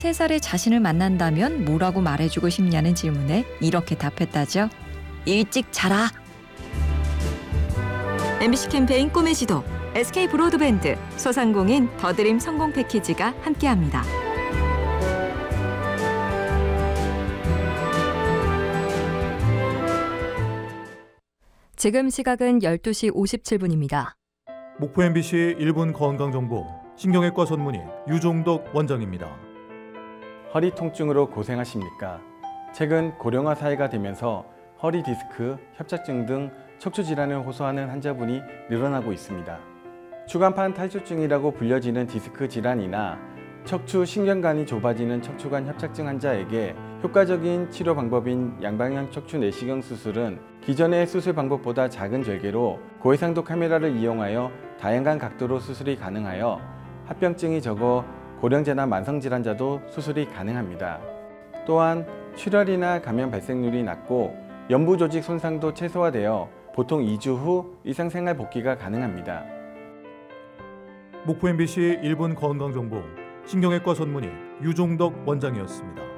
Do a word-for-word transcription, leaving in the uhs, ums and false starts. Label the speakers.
Speaker 1: 세 살의 자신을 만난다면 뭐라고 말해주고 싶냐는 질문에 이렇게 답했다죠. 일찍 자라. 엠비씨 캠페인 꿈의 지도, 에스케이 브로드밴드, 소상공인 더드림 성공 패키지가 함께합니다. 지금 시각은 열두 시 오십칠 분입니다.
Speaker 2: 목포 엠비씨 일 분 건강정보, 신경외과 전문의 유종덕 원장입니다.
Speaker 3: 허리 통증으로 고생하십니까? 최근 고령화 사회가 되면서 허리 디스크, 협착증 등 척추 질환을 호소하는 환자분이 늘어나고 있습니다. 추간판 탈출증이라고 불려지는 디스크 질환이나 척추 신경관이 좁아지는 척추관 협착증 환자에게 효과적인 치료 방법인 양방향 척추 내시경 수술은 기존의 수술 방법보다 작은 절개로 고해상도 카메라를 이용하여 다양한 각도로 수술이 가능하여 합병증이 적어 고령자나 만성질환자도 수술이 가능합니다. 또한 출혈이나 감염 발생률이 낮고 연부 조직 손상도 최소화되어 보통 이 주 후 일상생활 복귀가 가능합니다.
Speaker 2: 목포 엠비씨 일 분 건강정보, 신경외과 전문의 유종덕 원장이었습니다.